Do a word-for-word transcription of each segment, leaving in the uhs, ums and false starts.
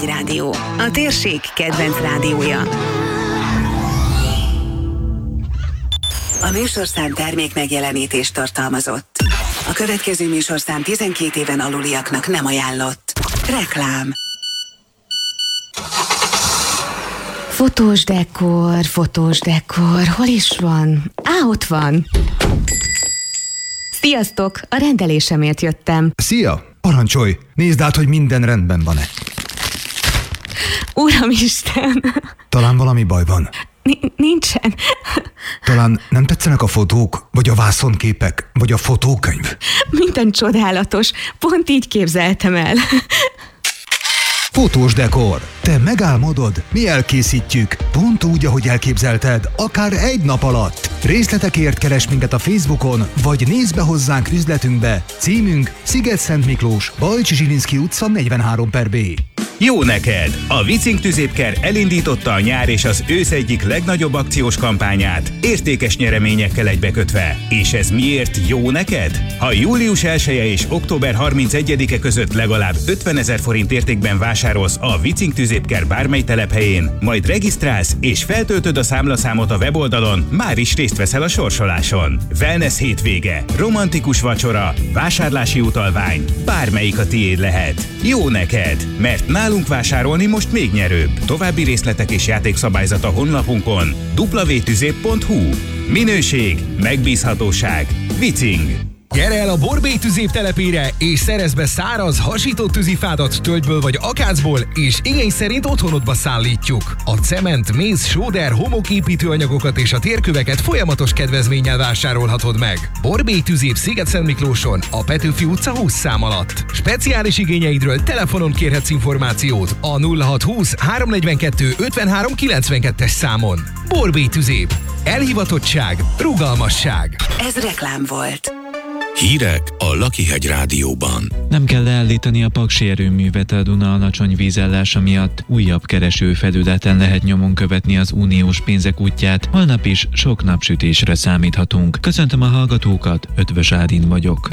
Lakihegy Rádió, a térség kedvenc rádiója. A műsorszám termék megjelenítést tartalmazott. A következő műsorszám tizenkét éven aluliaknak nem ajánlott. Reklám. Fotós dekor, fotós dekor, hol is van? Á, ott van. Sziasztok, a rendelésemért jöttem. Szia, parancsolj, nézd át, hogy minden rendben van-e. Uramisten! Talán valami baj van. N- nincsen. Talán nem tetszenek a fotók, vagy a vászonképek, vagy a fotókönyv? Minden csodálatos, pont így képzeltem el. Fotós dekor. Te megálmodod, mi elkészítjük. Pont úgy, ahogy elképzelted, akár egy nap alatt. Részletekért keres minket a Facebookon, vagy nézz be hozzánk üzletünkbe. Címünk Sziget-Szent Miklós, Bajcsi Zsilinszky utca negyvenhárom per B. Jó neked! A Vicing Tüzépker elindította a nyár és az ősz egyik legnagyobb akciós kampányát, értékes nyereményekkel egybekötve. És ez miért jó neked? Ha július elseje és október harmincegyedike között legalább ötvenezer forint értékben vásárolsz a Vicing Tüzépker bármely telephelyén, majd regisztrálsz és feltöltöd a számlaszámot a weboldalon, már is részt veszel a sorsoláson. Wellness hétvége, romantikus vacsora, vásárlási utalvány, bármelyik a tiéd lehet. Jó neked, mert nálunk vásárolni most még nyerőbb. További részletek és játékszabályzat a honlapunkon double-u double-u double-u pont tüzép pont hu. Minőség, megbízhatóság, Vicing. Gyere el a Borbély tüzép telepére, és szerezd be száraz, hasított tűzifádat tölgyből vagy akácból, és igény szerint otthonodba szállítjuk. A cement, méz, sóder, homoképítőanyagokat és a térköveket folyamatos kedvezménnyel vásárolhatod meg. Borbély tüzép Sziget-Szent Miklóson, a Petőfi utca húsz szám alatt. Speciális igényeidről telefonon kérhetsz információt a nulla hat húsz háromszáznegyvenkettő ötvenhárom kilencvenkettes számon. Borbély tüzép. Elhivatottság, rugalmasság. Ez reklám volt. Hírek a Lakihegy Rádióban. Nem kell leállítani a paksi erőművet a Duna alacsony vízállása miatt. Újabb keresőfelületen lehet nyomon követni az uniós pénzek útját. Holnap is sok napsütésre számíthatunk. Köszöntöm a hallgatókat, Ötvös Ádin vagyok.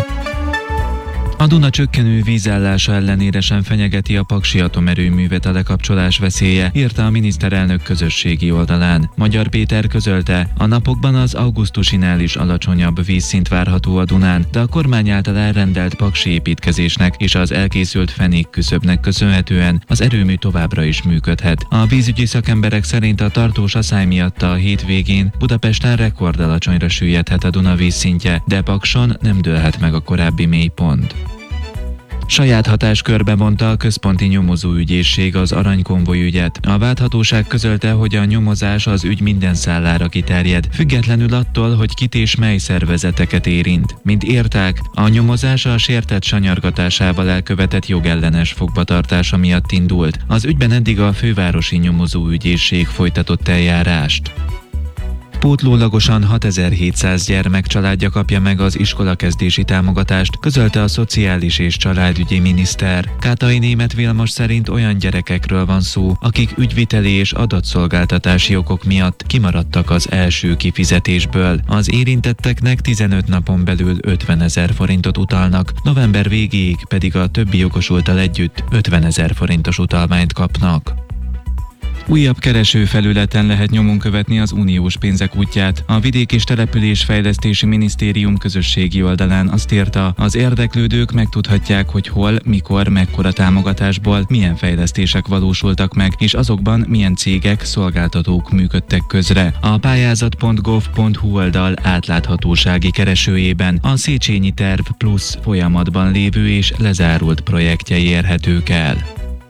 A Duna csökkenő vízállása ellenére sem fenyegeti a paksi atomerőművet a lekapcsolás veszélye, írta a miniszterelnök közösségi oldalán. Magyar Péter közölte, a napokban az augusztusinál is alacsonyabb vízszint várható a Dunán, de a kormány által elrendelt paksi építkezésnek és az elkészült fenék küszöbnek köszönhetően az erőmű továbbra is működhet. A vízügyi szakemberek szerint a tartós aszály miatt a hétvégén Budapesten rekordalacsonyra süllyedhet a Duna vízszintje, de Pakson nem dőlhet meg a korábbi mélypont. Saját hatáskörbe vonta a Központi Nyomozóügyészség az aranykonvoj ügyet. A vádhatóság közölte, hogy a nyomozás az ügy minden szállára kiterjed, függetlenül attól, hogy kit és mely szervezeteket érint. Mint írták, a nyomozás a sértett sanyargatásával elkövetett jogellenes fogvatartása miatt indult. Az ügyben eddig a Fővárosi Nyomozóügyészség folytatott eljárást. Pótlólagosan hatezer-hétszáz gyermek családja kapja meg az iskolakezdési támogatást, közölte a Szociális és Családügyi miniszter. Kátai Németh Vilmos szerint olyan gyerekekről van szó, akik ügyviteli és adatszolgáltatási okok miatt kimaradtak az első kifizetésből. Az érintetteknek tizenöt napon belül ötvenezer forintot utalnak, november végéig pedig a többi jogosulttal együtt ötvenezer forintos utalványt kapnak. Újabb keresőfelületen lehet nyomon követni az uniós pénzek útját. A Vidék- és Településfejlesztési Minisztérium közösségi oldalán azt írta, az érdeklődők megtudhatják, hogy hol, mikor, mekkora támogatásból milyen fejlesztések valósultak meg, és azokban milyen cégek, szolgáltatók működtek közre. A pályázat pont gov pont hu oldal átláthatósági keresőjében a Széchenyi Terv Plusz folyamatban lévő és lezárult projektjei érhetők el.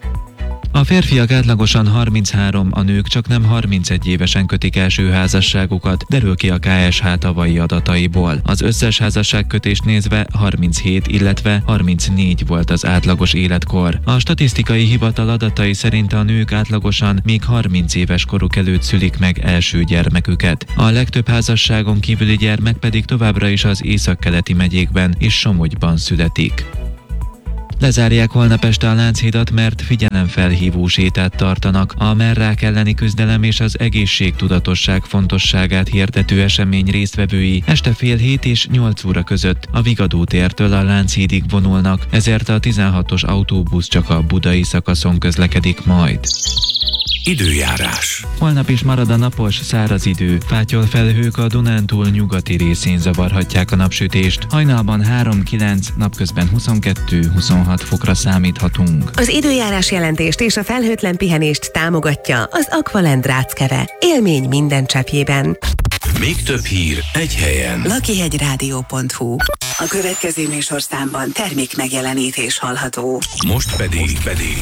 A férfiak átlagosan harminchárom, a nők csak nem harmincegy évesen kötik első házasságukat, derül ki a ká es há tavalyi adataiból. Az összes házasságkötést nézve harminchét, illetve harmincnégy volt az átlagos életkor. A statisztikai hivatal adatai szerint a nők átlagosan még harminc éves koruk előtt szülik meg első gyermeküket. A legtöbb házasságon kívüli gyermek pedig továbbra is az északkeleti megyékben és Somogyban születik. Lezárják holnap este a Lánchidat, mert figyelemfelhívó sétát tartanak. A merrák elleni küzdelem és az egészségtudatosság fontosságát hirdető esemény résztvevői este fél hét és nyolc óra között a Vigadó tértől a Lánchídig vonulnak, ezért a tizenhatos autóbusz csak a budai szakaszon közlekedik majd. Időjárás. Holnap is marad a napos, száraz idő. Fátyol felhők a Dunántúl nyugati részén zavarhatják a napsütést. Hajnalban három-kilenc, napközben huszonkettő-huszonhat fokra számíthatunk. Az időjárás jelentést és a felhőtlen pihenést támogatja az Aqualand Ráckeve. Élmény minden cseppjében. Még több hír egy helyen. lakihegyrádió pont hu. A következő műsorszámban termék megjelenítés hallható. Most pedig, Most pedig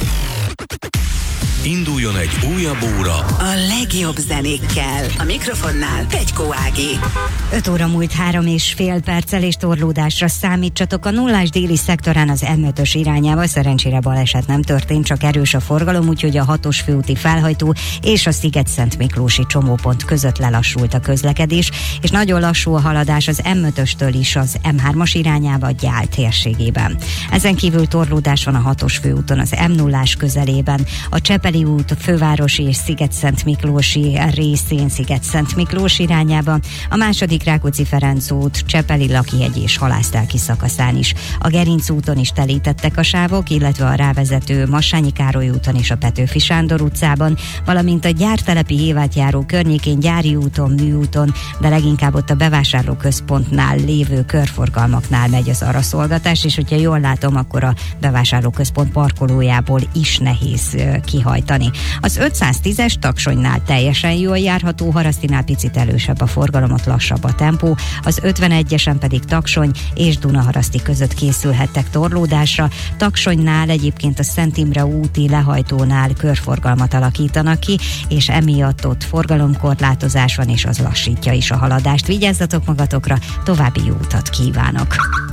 induljon egy újabb óra. A legjobb zenékkel. A mikrofonnál Pegykó Ági. öt óra múlt három és fél perccel, és torlódásra számítsatok a nullás déli szektorán az em ötös irányába. Szerencsére baleset nem történt, csak erős a forgalom, úgyhogy a hatos főúti felhajtó és a Sziget-Szent Miklósi csomópont között lelassult a közlekedés, és nagyon lassú a haladás az em ötöstől is az em hármas irányába Gyál térségében. Ezen kívül torlódás van a hatos főúton az em nullás közelében, a Csepeli út, a Fővárosi és Sziget-Szent Miklósi részén Sziget-Szent Miklós irányába, a második Rákóczi-Ferenc út, Csepeli, Lakihegy és Halásztelki szakaszán is. A Gerinc úton is telítettek a sávok, illetve a rávezető Massányi Károly úton és a Petőfi Sándor utcában, valamint a Gyártelepi hévátjáró környékén, Gyári úton, Műúton, de leginkább ott a bevásárlóközpontnál lévő körforgalmaknál megy az araszolgatás, és hogyha jól látom, akkor a bevásárlóközpont parkolójából is nehéz kihajtani. Az ötszáztízes Taksonynál teljesen jól járható, Harasztinál picit elősebb a forgalom, ott lassabb a tempó, az ötvenegyesen pedig Taksony és Dunaharaszti között készülhettek torlódásra. Taksonynál egyébként a Szent Imre úti lehajtónál körforgalmat alakítanak ki, és emiatt ott forgalomkorlátozás van, és az lassítja is a haladást. Vigyázzatok magatokra, további jó utat kívánok!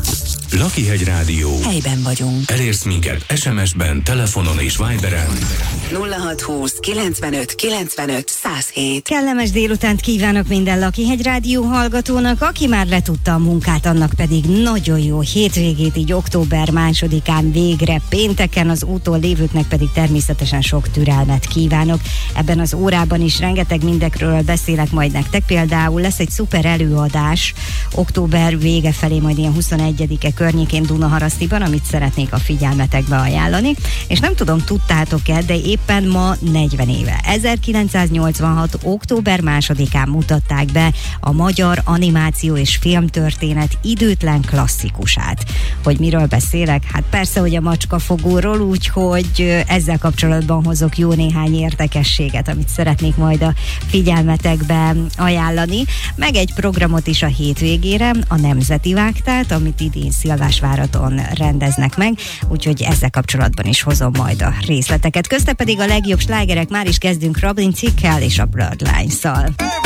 Lakihegy Rádió. Helyben vagyunk. Elérsz minket es em es-ben, telefonon és Viberen. nulla hat húsz kilencvenöt kilencvenöt száz hét. Kellemes délutánt kívánok minden Lakihegy Rádió hallgatónak, aki már letudta a munkát, annak pedig nagyon jó hétvégét, így október másodikán végre pénteken, az úton lévőknek pedig természetesen sok türelmet kívánok. Ebben az órában is rengeteg mindekről beszélek majd nektek, például lesz egy szuper előadás október vége felé, majd ilyen huszonegyedike környékén Dunaharasztiban, amit szeretnék a figyelmetekbe ajánlani, és nem tudom, tudtátok-e, de éppen ma negyven éve, ezerkilencszáznyolcvanhat. október másodikán mutatták be a magyar animáció és filmtörténet időtlen klasszikusát. Hogy miről beszélek? Hát persze, hogy a Macskafogóról, úgyhogy ezzel kapcsolatban hozok jó néhány érdekességet, amit szeretnék majd a figyelmetekbe ajánlani, meg egy programot is a hétvégére, a Nemzeti Vágtát, amit idén Szilvásváraton rendeznek meg, úgyhogy ezzel kapcsolatban is hozom majd a részleteket. Közte pedig a legjobb slágerek, már is kezdünk Robin Thicke-kel és a Blurred Lines-szal.